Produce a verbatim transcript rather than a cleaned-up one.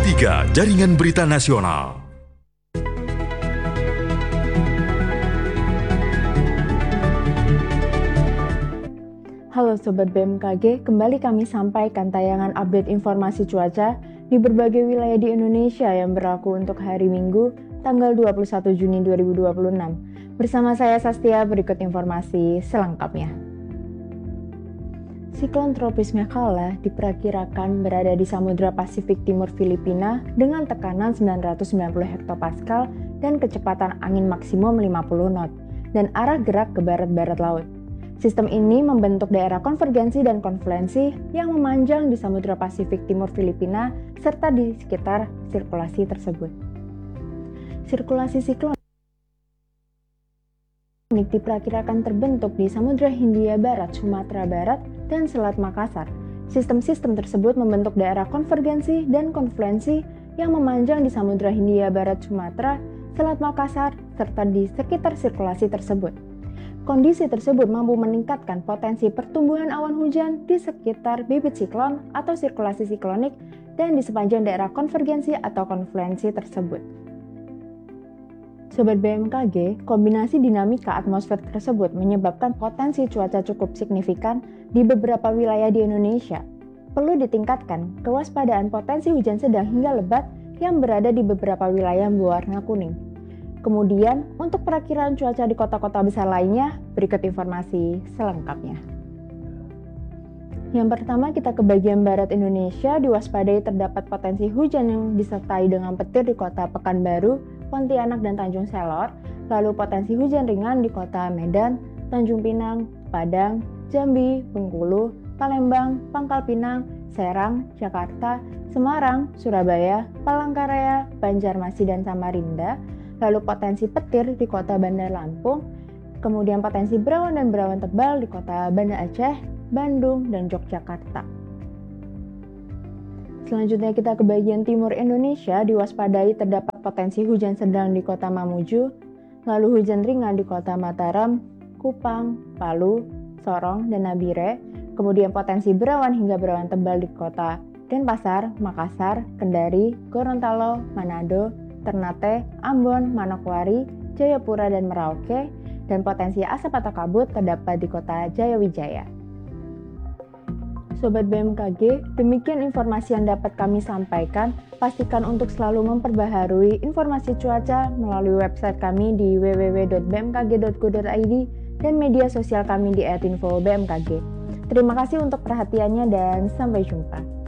tiga Jaringan Berita Nasional. Halo Sobat B M K G, kembali kami sampaikan tayangan update informasi cuaca di berbagai wilayah di Indonesia yang berlaku untuk hari Minggu, tanggal dua puluh satu Juni dua ribu dua puluh enam. Bersama saya Sastia, berikut informasi selengkapnya. Siklon tropis Mekhala diperkirakan berada di Samudra Pasifik Timur Filipina dengan tekanan sembilan ratus sembilan puluh hektopascal dan kecepatan angin maksimum lima puluh knot dan arah gerak ke barat-barat laut. Sistem ini membentuk daerah konvergensi dan konfluensi yang memanjang di Samudra Pasifik Timur Filipina serta di sekitar sirkulasi tersebut. Sirkulasi siklon diperkirakan terbentuk di Samudra Hindia Barat, Sumatera Barat, dan Selat Makassar. Sistem-sistem tersebut membentuk daerah konvergensi dan konfluensi yang memanjang di Samudra Hindia Barat, Sumatera, Selat Makassar, serta di sekitar sirkulasi tersebut. Kondisi tersebut mampu meningkatkan potensi pertumbuhan awan hujan di sekitar bibit siklon atau sirkulasi siklonik dan di sepanjang daerah konvergensi atau konfluensi tersebut. Sobat B M K G, kombinasi dinamika atmosfer tersebut menyebabkan potensi cuaca cukup signifikan di beberapa wilayah di Indonesia. Perlu ditingkatkan kewaspadaan potensi hujan sedang hingga lebat yang berada di beberapa wilayah berwarna kuning. Kemudian, untuk perakiraan cuaca di kota-kota besar lainnya, berikut informasi selengkapnya. Yang pertama, kita ke bagian barat Indonesia, diwaspadai terdapat potensi hujan yang disertai dengan petir di kota Pekanbaru, Pontianak, dan Tanjung Selor, lalu potensi hujan ringan di kota Medan, Tanjung Pinang, Padang, Jambi, Bengkulu, Palembang, Pangkal Pinang, Serang, Jakarta, Semarang, Surabaya, Palangkaraya, Banjarmasin, dan Samarinda, lalu potensi petir di kota Bandar Lampung, kemudian potensi berawan dan berawan tebal di kota Banda Aceh, Bandung, dan Yogyakarta. Selanjutnya kita ke bagian timur Indonesia, diwaspadai terdapat potensi hujan sedang di kota Mamuju, lalu hujan ringan di kota Mataram, Kupang, Palu, Sorong, dan Nabire, kemudian potensi berawan hingga berawan tebal di kota Denpasar, Makassar, Kendari, Gorontalo, Manado, Ternate, Ambon, Manokwari, Jayapura, dan Merauke, dan potensi asap atau kabut terdapat di kota Jayawijaya. Sobat B M K G, demikian informasi yang dapat kami sampaikan. Pastikan untuk selalu memperbaharui informasi cuaca melalui website kami di w w w dot b m k g dot go dot i d dan media sosial kami di et info b m k g. Terima kasih untuk perhatiannya dan sampai jumpa.